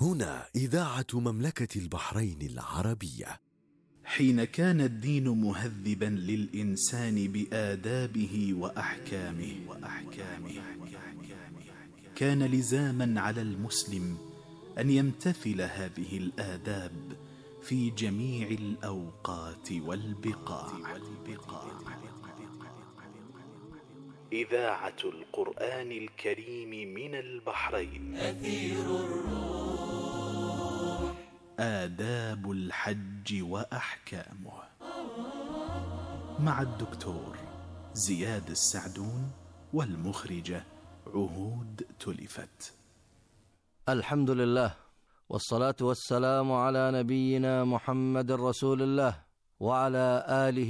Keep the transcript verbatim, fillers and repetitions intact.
هنا إذاعة مملكة البحرين العربية. حين كان الدين مهذبا للإنسان بآدابه وأحكامه وأحكامه كان لزاما على المسلم أن يمتثل هذه الآداب في جميع الأوقات والبقاع. إذاعة القرآن الكريم من البحرين. أثير الروح. آداب الحج وأحكامه مع الدكتور زياد السعدون والمخرجة عهود تلفت. الحمد لله والصلاة والسلام على نبينا محمد رسول الله وعلى آله